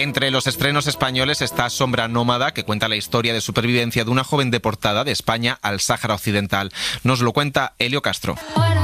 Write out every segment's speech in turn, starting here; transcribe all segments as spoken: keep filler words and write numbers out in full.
Entre los estrenos españoles está Sombra Nómada, que cuenta la historia de supervivencia de una joven deportada de España al Sáhara Occidental. Nos lo cuenta Elio Castro.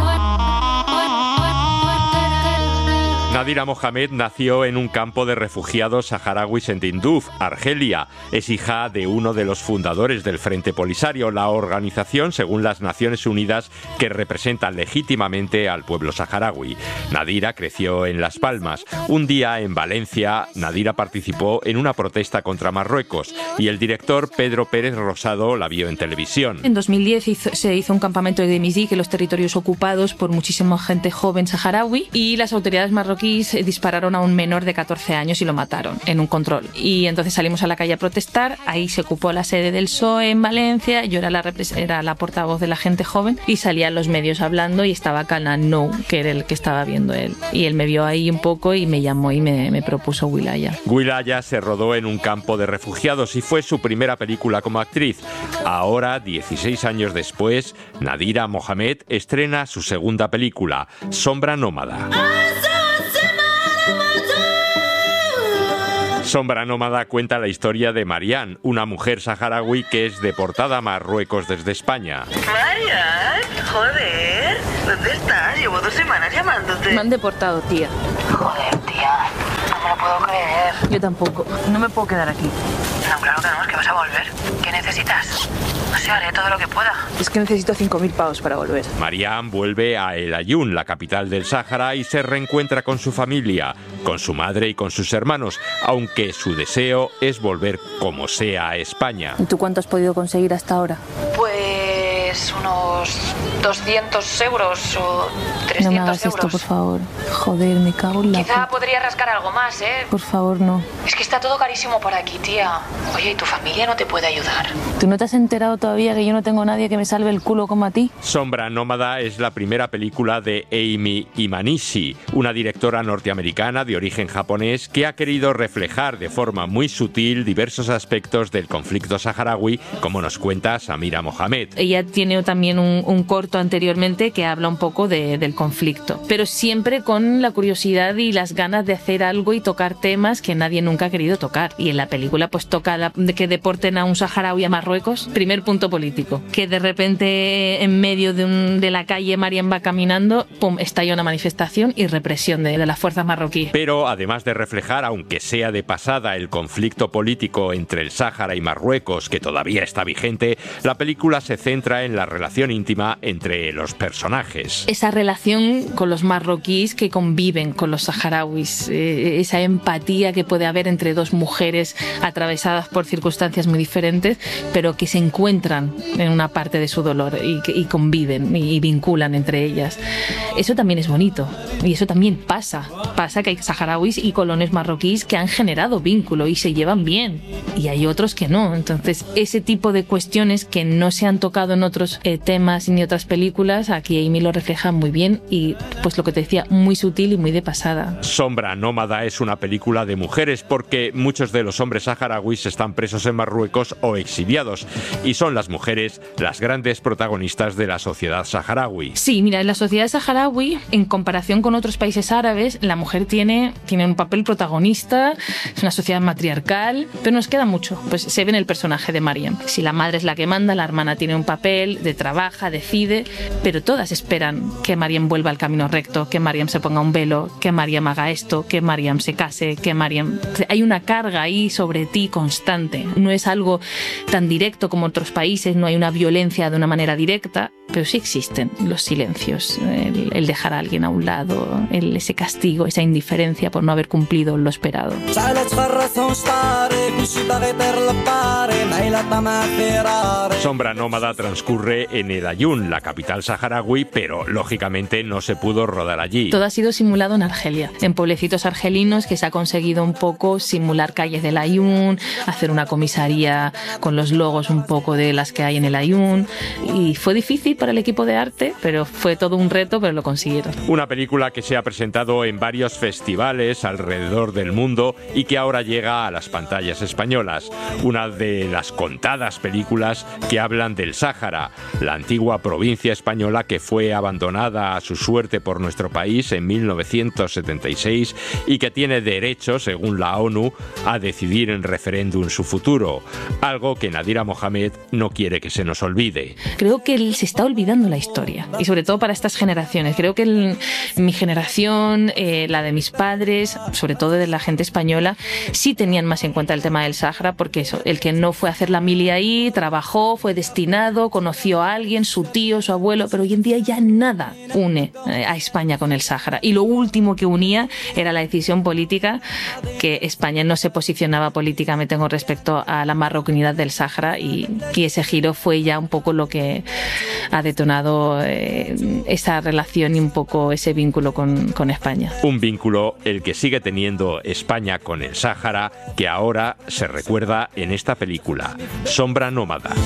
Nadira Mohamed nació en un campo de refugiados saharauis en Tinduf, Argelia. Es hija de uno de los fundadores del Frente Polisario, la organización, según las Naciones Unidas, que representa legítimamente al pueblo saharaui. Nadira creció en Las Palmas. Un día, en Valencia, Nadira participó en una protesta contra Marruecos y el director Pedro Pérez Rosado la vio en televisión. En dos mil diez hizo, se hizo un campamento de Mizdik en los territorios ocupados por muchísima gente joven saharaui, y las autoridades marroquíes dispararon a un menor de catorce años y lo mataron en un control. Y entonces salimos a la calle a protestar. Ahí se ocupó la sede del P S O E en Valencia. Yo era la, era la portavoz de la gente joven y salían los medios hablando, y estaba Canal Nou, que era el que estaba viendo él. Y él me vio ahí un poco y me llamó y me, me propuso Wilaya. Wilaya se rodó en un campo de refugiados y fue su primera película como actriz. Ahora, dieciséis años después, Nadira Mohamed estrena su segunda película, Sombra Nómada. Sombra Nómada cuenta la historia de Marian, una mujer saharaui que es deportada a Marruecos desde España. Marian, joder, ¿dónde estás? Llevo dos semanas llamándote. Me han deportado, tía. Joder, tía, no me lo puedo creer. Yo tampoco. No me puedo quedar aquí. No, claro que no, es que vas a volver. ¿Qué necesitas? No sé, haré todo lo que pueda. Es que necesito cinco mil pavos para volver. Mariam vuelve a El Aaiún, la capital del Sáhara, y se reencuentra con su familia, con su madre y con sus hermanos, aunque su deseo es volver como sea a España. ¿Y tú cuánto has podido conseguir hasta ahora? Pues unos doscientos euros o trescientos No me hagas euros. esto, por favor. Joder, me cago en la... Quizá podría rascar algo más, ¿eh? Por favor, no. Es que está todo carísimo por aquí, tía. Oye, ¿y tu familia no te puede ayudar? ¿Tú no te has enterado todavía que yo no tengo nadie que me salve el culo como a ti? Sombra Nómada es la primera película de Amy Imanishi, una directora norteamericana de origen japonés que ha querido reflejar de forma muy sutil diversos aspectos del conflicto saharaui, como nos cuenta Samira Mohamed. Ella tiene también un, un corto anteriormente que habla un poco de, del conflicto, pero siempre con la curiosidad y las ganas de hacer algo y tocar temas que nadie nunca ha querido tocar. Y en la película pues toca la, de que deporten a un saharaui a Marruecos, primer punto político. Que de repente en medio de, un, de la calle Mariam va caminando, pum, estalla una manifestación y represión de, de las fuerzas marroquíes. Pero además de reflejar, aunque sea de pasada, el conflicto político entre el Sáhara y Marruecos, que todavía está vigente, la película se centra en la relación íntima entre los personajes. Esa relación con los marroquíes que conviven con los saharauis, eh, esa empatía que puede haber entre dos mujeres atravesadas por circunstancias muy diferentes, pero que se encuentran en una parte de su dolor y, y conviven y, y vinculan entre ellas. Eso también es bonito y eso también pasa. Pasa que hay saharauis y colonos marroquíes que han generado vínculo y se llevan bien, y hay otros que no. Entonces, ese tipo de cuestiones que no se han tocado en otros eh, temas ni otras películas, aquí Amy lo refleja muy bien y, pues lo que te decía, muy sutil y muy de pasada. Sombra Nómada es una película de mujeres porque muchos de los hombres saharauis están presos en Marruecos o exiliados, y son las mujeres las grandes protagonistas de la sociedad saharaui. Sí, mira, en la sociedad saharaui, en comparación con otros países árabes, la mujer tiene, tiene un papel protagonista, es una sociedad matriarcal, pero nos queda mucho. Pues se ve en el personaje de Mariam. Si la madre es la que manda, la hermana tiene un papel, de trabaja, decide, pero todas esperan que Mariam vuelva al camino recto, que Mariam se ponga un velo, que Mariam haga esto, que Mariam se case, que Mariam... Hay una carga ahí sobre ti constante. No es algo tan directo como otros países, no hay una violencia de una manera directa, pero sí existen los silencios, el, el dejar a alguien a un lado, el, ese castigo, esa indiferencia por no haber cumplido lo esperado. Sombra Nómada transcurre en El Aaiún, la capital saharaui, pero lógicamente no se pudo rodar allí. Todo ha sido simulado en Argelia, en pueblecitos argelinos, que se ha conseguido un poco simular calles del Aaiún, hacer una comisaría con los logos un poco de las que hay en el Aaiún, y fue difícil para el equipo de arte, pero fue todo un reto, pero lo consiguieron. Una película que se ha presentado en varios festivales alrededor del mundo y que ahora llega a las pantallas españolas. Una de las contadas películas que hablan del Sáhara, la antigua antigua provincia española que fue abandonada a su suerte por nuestro país en mil novecientos setenta y seis y que tiene derecho, según la ONU, a decidir en referéndum su futuro, algo que Nadira Mohamed no quiere que se nos olvide. Creo que él se está olvidando la historia, y sobre todo para estas generaciones. Creo que el, mi generación, eh, la de mis padres, sobre todo de la gente española, sí tenían más en cuenta el tema del Sáhara, porque eso, el que no fue a hacer la mili ahí, trabajó, fue destinado, conoció a alguien, su tío, su abuelo, pero hoy en día ya nada une eh, a España con el Sáhara. Y lo último que unía era la decisión política, que España no se posicionaba políticamente con respecto a la marroquinidad del Sáhara, y, y ese giro fue ya un poco lo que ha detonado eh, esa relación y un poco ese vínculo con, con España. Un vínculo el que sigue teniendo España con el Sáhara, que ahora se recuerda en esta película, Sombra Nómada.